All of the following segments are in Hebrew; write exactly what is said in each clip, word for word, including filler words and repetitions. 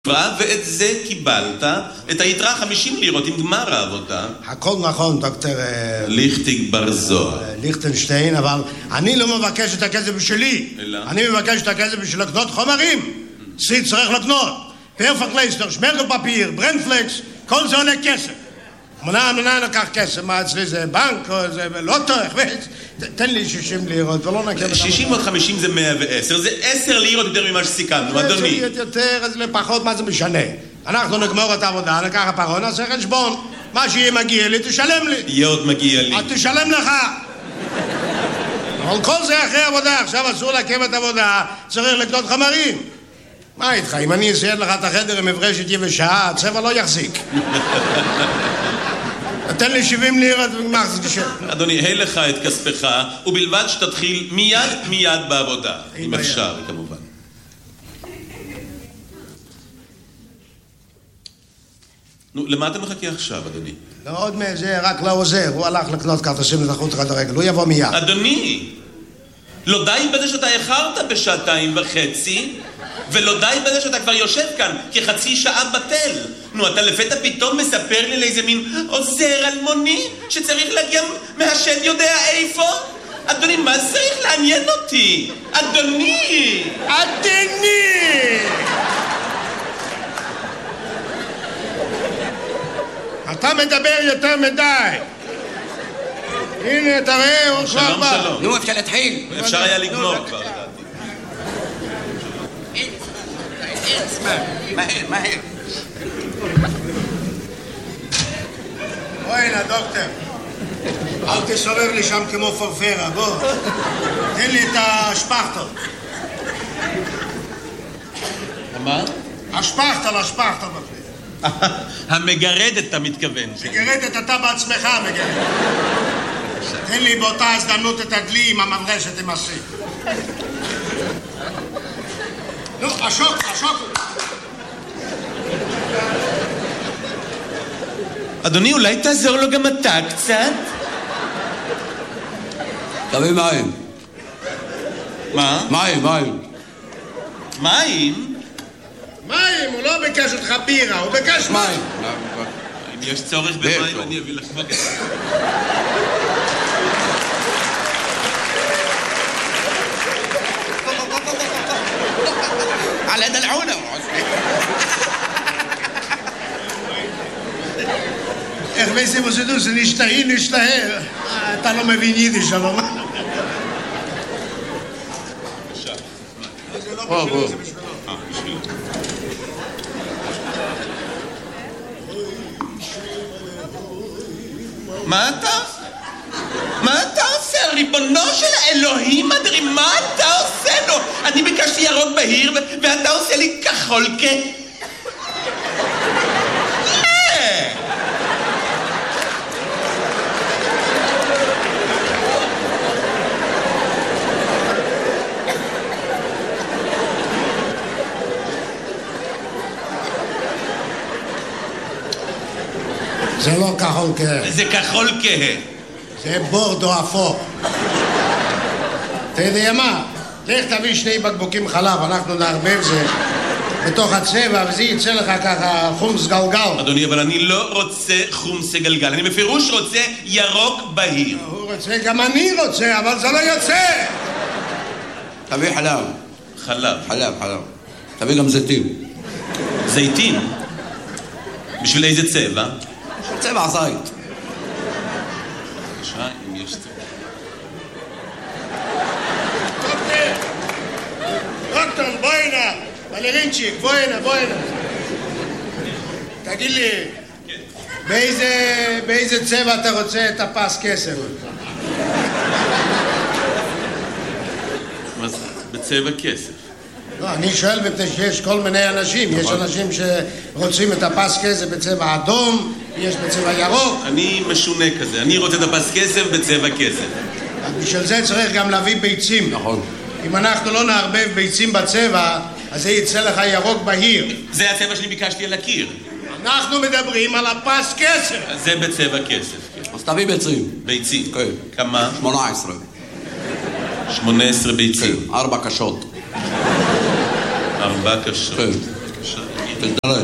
ואת זה קיבלת, את היתרה חמישים לירות עם גמר העבודה. הכל נכון, דוקטור ליכטיג בר זוהר ליכטנשטיין, אבל אני לא מבקש את הכסף בשבילי. אלא? אני מבקש את הכסף בשביל לקנות חומרים. סיד צריך לקנות פרפקלייסטר, שמרגל פפיר, ברנדפלקס, כל זה עולה כסף. מנה מנה לקח כסף, מה אצלי זה בנק או זה לוטו, תן לי שישים לירות ולא נקב. שישים ועוד חמישים זה מאה ועשר, זה עשר לירות יותר ממה שסיכמנו, אדוני. זה יותר, אז לפחות מה זה משנה? אנחנו נגמור את העבודה, נקח הפרון, נעשה חשבון. מה שיהיה מגיע לי, תשלם לי. יהיה עוד מגיע לי. אז תשלם לך. אבל כל זה אחרי עבודה, עכשיו אסור לעכב את העבודה, צריך לקנות חומרים. מה איתך? אם אני אסייד לך את החדר עם מברשת יבשה, הצבע לא יחזיק. תן לי שבעים לירות וגמר זה תשאר. אדוני, הי לך את כספך, ובלבד שתתחיל מיד מיד בעבודה. אם אפשר, כמובן. נו, למה אתה מחכה עכשיו, אדוני? לא עוד מזה, רק לא עוזר. הוא הלך לקנות כרטיסים לתחרות כדורגל. הוא יבוא מיד. אדוני, לא די בזה שאתה איחרת בשעתיים וחצי, ולא די בזה שאתה כבר יושב כאן כחצי שעה בטל. נו, אתה לפתע פתאום מספר לי לאיזה מין עוזר אלמוני שצריך להגיע מהשד יודע איפה? אדוני, מה צריך לעניין אותי? אדוני! אדוני! אתה מדבר יותר מדי. הנה, תראה, הוא כבר בא. שלום, שלום. נו, אפשר להתחיל. אפשר היה לגמור כבר. אין זמן, מהר, מהר. בואי הנה, דוקטור. אל תסובב לי שם כמו פרפרה, בוא. תן לי את השפכטל. מה? השפכטל, השפכטל. המגרדת, אתה מתכוון. מגרדת, אתה בעצמך מגרדת. תן לי באותה הזדמנות את הדלי עם המברשת עם הסי. נו, השוק, השוק. אדוני, אולי תעזור לו גם אתה קצת? תביא מים. מה? מים, מים. מים? מים, הוא לא ביקש אותך בירה, הוא ביקש מים. אם יש צורך במים, אני אביא לך בקש. على دلعونه. איך וייסם עושה זה נשתהי, נשתהה. אתה לא מבין יידיש, אבל מה? זה לא בשבילי, זה בשבילו. אה, בשבילי. מה אתה? מה אתה עושה? ריבונו של האלוהים אדרים, מה אתה עושה לו? אני ביקשתי ירוק בהיר ואתה עושה לי כחול כ... זה לא כחול כהה. זה כחול כהה. זה בורדו אפור. אתה יודע מה? לך תביא שני בקבוקים חלב, אנחנו נערבב זה בתוך הצבע, וזה יצא לך ככה חומס גלגל. אדוני, אבל אני לא רוצה חומס גלגל, אני בפירוש רוצה ירוק בהיר. הוא רוצה, גם אני רוצה, אבל זה לא יוצא. תביא חלב. חלב. חלב, חלב. תביא גם זיתים. זיתים? בשביל איזה צבע? צבע זית. בבקשה, אם יש צבע. דוקטור, בואי הנה. בלרינצ'יק, בואי הנה, בואי הנה. תגיד לי, באיזה צבע אתה רוצה את הפס כסף? מה זה? בצבע כסף. לא, אני שואל מפני שיש כל מיני אנשים. יש אנשים שרוצים את הפס כסף בצבע אדום, יש בצבע ירוק. אני משונה כזה, אני רוצה את הפס כסף בצבע כסף. בשביל זה צריך גם להביא ביצים. נכון. אם אנחנו לא נערבב ביצים בצבע, אז זה יצא לך ירוק בהיר. זה הצבע שאני ביקשתי על הקיר. אנחנו מדברים על הפס כסף. זה בצבע כסף, כן. אז תביא ביצים. ביצים. כן. כמה? שמונה עשרה. שמונה עשרה ביצים. ארבע קשות. ארבע קשות. כן. בבקשה. תזדרז.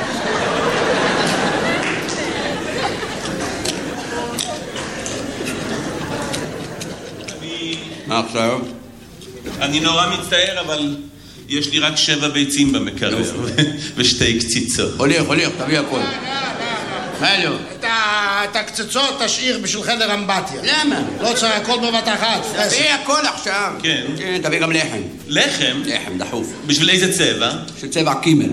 מה עכשיו? אני נורא מצטער, אבל יש לי רק שבע ביצים במקרר ושתי קציצות. הוליך, הוליך, תביא הכל. מה לא? את הקצצות תשאיר בשביל חדר אמבטיה. למה? לא צריך הכל בבת אחת. תביא הכל עכשיו. כן. כן, תביא גם לחם. לחם? לחם, דחוף. בשביל איזה צבע? של צבע קימל.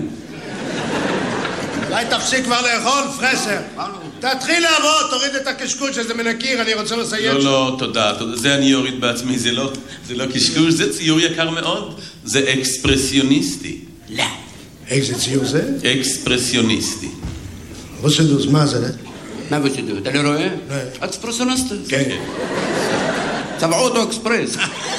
אולי תפסיק כבר לאכול, פרסר. תתחיל לעבוד, תוריד את הקשקוש שזה מן הקיר, אני רוצה לסיים. לא, לא, תודה, תודה. זה אני אוריד בעצמי, זה לא, זה לא קשקוש, זה ציור יקר מאוד. זה אקספרסיוניסטי. לא. איזה ציור זה? אקספרסיוניסטי. רוסדוס, מה זה? מה בצדו? אתה לא רואה? לא. אקספרסיוניסט. כן. צבעו אותו אקספרס.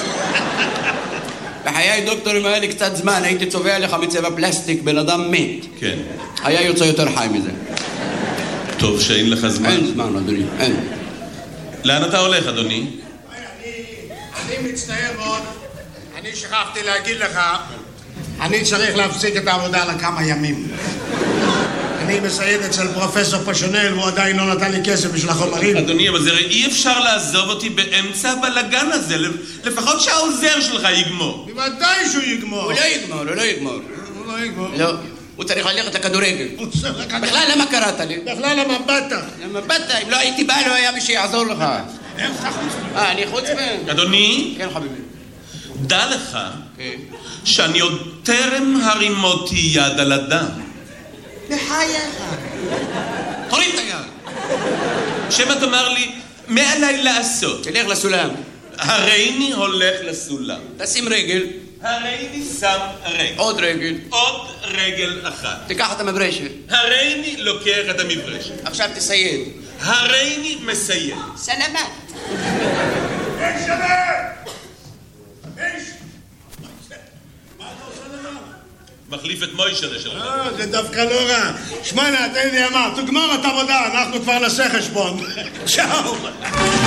בחיי דוקטורים היה לי קצת זמן, הייתי צובע לך מצבע פלסטיק, בן אדם מת. כן. היה יוצא יותר חי מזה. טוב שאין לך זמן. אין זמן, אדוני, אין. לאן אתה הולך, אדוני? אני מצטער מאוד, אני שכחתי להגיד לך, אני צריך להפסיק את העבודה לכמה ימים. אני מסייד אצל פרופסור פשונל, והוא עדיין לא נתן לי כסף בשביל החומרים. אדוני, אבל זה אי אפשר לעזוב אותי באמצע הבלגן הזה, לפחות שהעוזר שלך יגמור. בוודאי שהוא יגמור. הוא לא יגמור, הוא לא יגמור. הוא לא יגמור. לא, הוא צריך ללכת לכדורגל. הוא צריך לקחת... בכלל, למה קראת לי? בכלל למה באת? למה באת? אם לא הייתי בא, לא היה מי שיעזור לך. איך אתה חוץ? אה, אני חוץ מהם? אדוני, כן, חביבי. דע לך כן. שאני עוד טרם הרימותי יד על אדם. בחייך. תוריד את היד. שמא תאמר לי, מה עליי לעשות? תלך לסולם. הריני הולך לסולם. תשים רגל. הריני שם רגל. עוד רגל. עוד רגל אחת. תיקח את המברשת. הריני לוקח את המברשת. עכשיו תסייד. הריני מסיים. סלמת. איך שווה? איך? מה אתה עושה לבד? מחליף את מוישה שלך. אה, זה דווקא לא רע. שמונה, תן לי אמר, תגמור את העבודה, אנחנו כבר נעשה חשבון. צ'או.